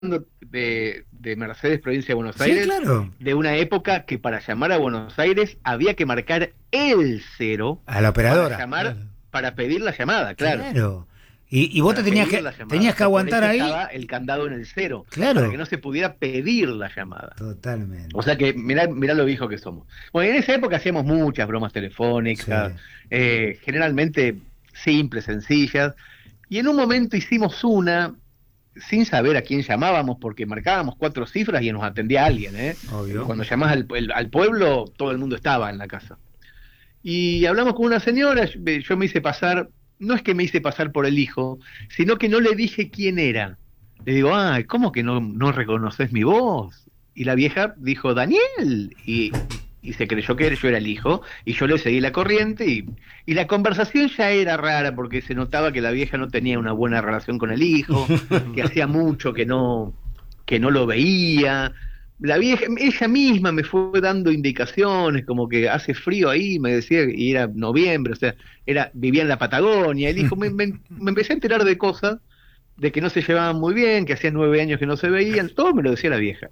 de Mercedes, provincia de Buenos Sí, Aires, claro. de una época que para llamar a Buenos Aires había que marcar el cero A la para operadora. llamar, Claro. para pedir la llamada, claro. Claro. Y vos te Para pedir la llamada. tenías O que sea, por aguantar eso ahí. estaba el candado en el cero, para que Claro. no se pudiera pedir la llamada. O Totalmente. sea que mirá lo viejo que somos. Bueno, en esa época hacíamos muchas bromas Sí. telefónicas, generalmente simples, sencillas, y en un momento hicimos una sin saber a quién llamábamos, porque marcábamos 4 cifras y nos atendía alguien, ¿eh? Obvio. Cuando llamás al pueblo, todo el mundo estaba en la casa. Y hablamos con una señora, yo me hice pasar, no es que me hice pasar por el hijo, sino que no le dije quién era. Le digo, ay, ¿cómo que no reconoces mi voz? Y la vieja dijo, Daniel, y se creyó que yo era el hijo, y yo le seguí la corriente, y la conversación ya era rara, porque se notaba que la vieja no tenía una buena relación con el hijo, que hacía mucho que no lo veía. La vieja, ella misma me fue dando indicaciones, como que hace frío ahí, me decía, y era noviembre, o sea, vivía en la Patagonia, el hijo, me empecé a enterar de cosas, de que no se llevaban muy bien, que hacían 9 años que no se veían, todo me lo decía la vieja.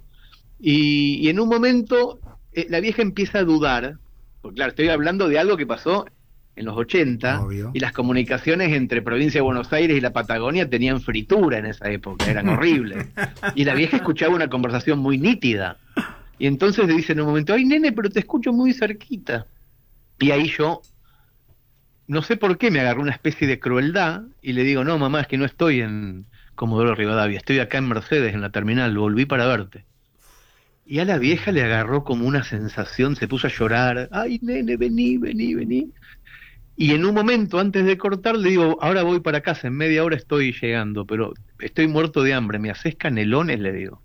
Y en un momento la vieja empieza a dudar, porque claro, estoy hablando de algo que pasó en los 80, Obvio. y las comunicaciones entre provincia de Buenos Aires y la Patagonia tenían fritura en esa época, eran horribles. Y la vieja escuchaba una conversación muy nítida. Y entonces le dice en un momento, ay nene, pero te escucho muy cerquita. Y ahí yo, no sé por qué, me agarró una especie de crueldad y le digo, no mamá, es que no estoy en Comodoro Rivadavia, estoy acá en Mercedes, en la terminal, volví para verte. Y a la vieja le agarró como una sensación, se puso a llorar, ay nene, vení, vení, vení. Y en un momento, antes de cortar, le digo, ahora voy para casa, en media hora estoy llegando, pero estoy muerto de hambre, ¿me haces canelones? Le digo.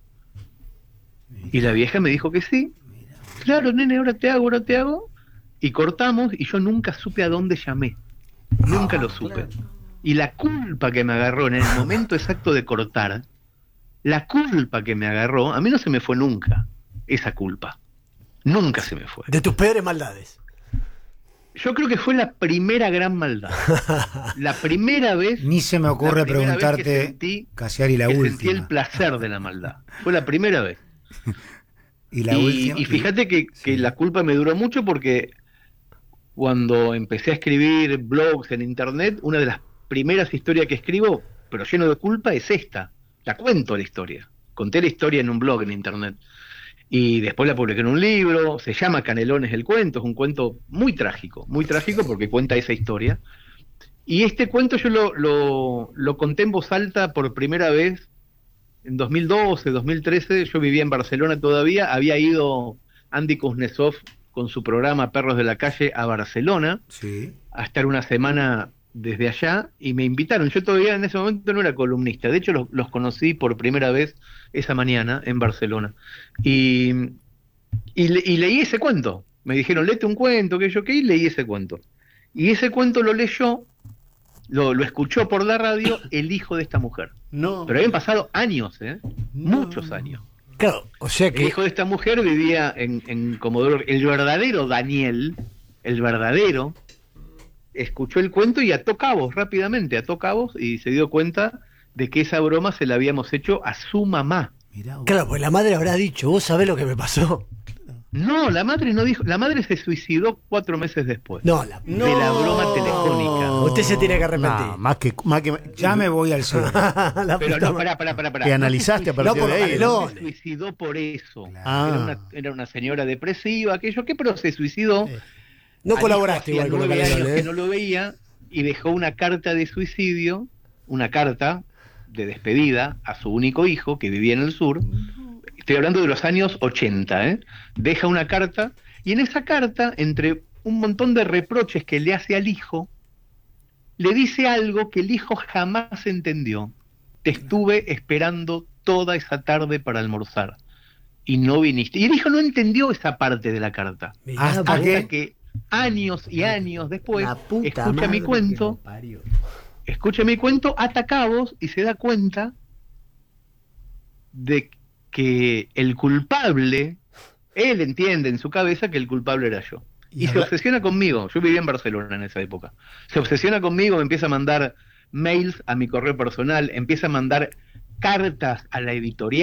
Y la vieja me dijo que sí. Claro, nene, ahora te hago, ahora te hago. Y cortamos, y yo nunca supe a dónde llamé. Nunca lo supe. Y la culpa que me agarró en el momento exacto de cortar, la culpa que me agarró, a mí no se me fue nunca, esa culpa. Nunca se me fue. De tus peores maldades. Yo creo que fue la primera gran maldad. La primera vez. Ni se me ocurre la primera vez que preguntarte, sentí, Casiari, la que última. sentí el placer de la maldad. Fue la primera vez. Y la última. Y fíjate que Sí. la culpa me duró mucho porque cuando empecé a escribir blogs en internet, una de las primeras historias que escribo, pero lleno de culpa, es esta. La cuento la historia. Conté la historia en un blog en internet. Y después la publiqué en un libro, se llama Canelones el cuento, es un cuento muy trágico porque cuenta esa historia. Y este cuento yo lo conté en voz alta por primera vez en 2012, 2013, yo vivía en Barcelona todavía, había ido Andy Kuznetsov con su programa Perros de la Calle a Barcelona, Sí. a estar una semana desde allá, y me invitaron. Yo todavía en ese momento no era columnista, de hecho los conocí por primera vez esa mañana en Barcelona. Y, y leí ese cuento, me dijeron, léete un cuento, que yo qué, y leí ese cuento. Y ese cuento lo leyó, lo escuchó por la radio el hijo de esta mujer. No. Pero habían pasado años, No. muchos años. Claro, o sea El que. hijo de esta mujer vivía en Comodoro. El verdadero Daniel, el verdadero, escuchó el cuento y ató cabos rápidamente, ató cabos y se dio cuenta de que esa broma se la habíamos hecho a su mamá. Mirá vos. Claro, pues la madre habrá dicho, vos sabés lo que me pasó. No, la madre no dijo, la madre se suicidó 4 meses después. No, De la broma telefónica. Usted se tiene que arrepentir. No, más que Ya me voy al cielo. La Pero puta no, madre. pará. que analizaste a No, partir por de lo ahí. Canelón. No se suicidó por eso. Claro. Era una señora depresiva, aquello que, pero se suicidó. No Al colaboraste hijo igual hacía con lo 9 años Canelón, que ¿eh? no lo veía y dejó una carta de suicidio, una carta de despedida a su único hijo que vivía en el sur. Estoy hablando de los años 80, ¿eh? Deja una carta y en esa carta, entre un montón de reproches que le hace al hijo, le dice algo que el hijo jamás entendió. Te estuve esperando toda esa tarde para almorzar y no viniste. Y el hijo no entendió esa parte de la carta. Mirá, Hasta vos. que- Hasta que años y años después La puta escucha madre mi que cuento, lo parió. ata cabos y se da cuenta de que el culpable, él entiende en su cabeza que el culpable era yo. Y se obsesiona conmigo. Yo vivía en Barcelona en esa época. Se obsesiona conmigo, me empieza a mandar mails a mi correo personal, empieza a mandar cartas a la editorial